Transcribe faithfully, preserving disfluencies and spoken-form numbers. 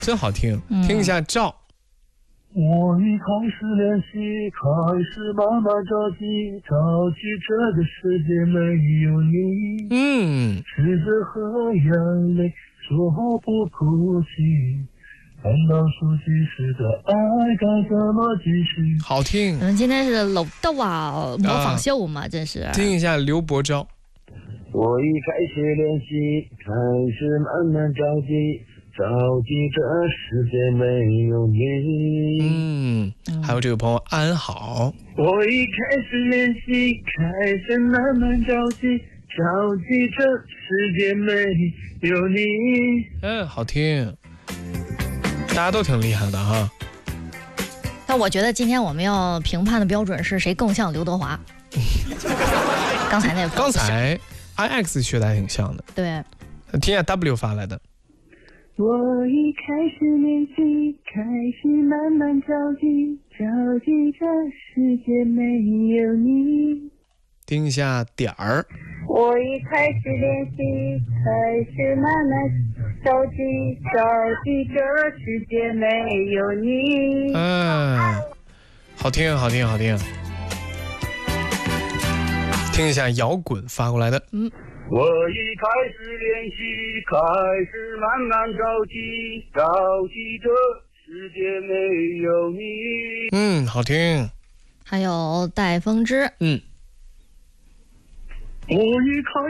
真好听。嗯、听一下赵。 我一开始练习，开始慢慢着急，着急这个世界没有你。 嗯， 狮子和眼泪说不哭泣，看到熟悉时的爱该怎么继续。 好听。 我们今天是老豆啊，模仿秀嘛，啊、真是。 听一下刘伯昭。 我一开始练习，开始慢慢着急，着急这世界没有你。 嗯，还有这个朋友安好。 我一开始练习，开始慢慢着急，着急这世界没有你。 嗯，好听。大家都挺厉害的哈。 但我觉得今天我们要评判的标准是谁更像刘德华。刚才那个刚才 I X 学的还挺像的。 对， 听下 W 发来的。 我一开始练习，开始慢慢着急，着急这世界没有你。 听一下点儿。 我一开始练习，开始慢慢着急，着急这世界没有你。 嗯，好听，好听，好听。听一下摇滚发过来的。 嗯。 我一开始练习，开始慢慢着急，着急这世界没有你。 嗯，好听。 还有戴风之。 嗯。 我一开